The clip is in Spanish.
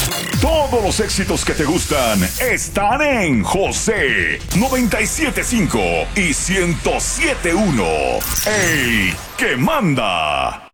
Todos los éxitos que te gustan están en José 97.5 y 107.1. ¡El que manda!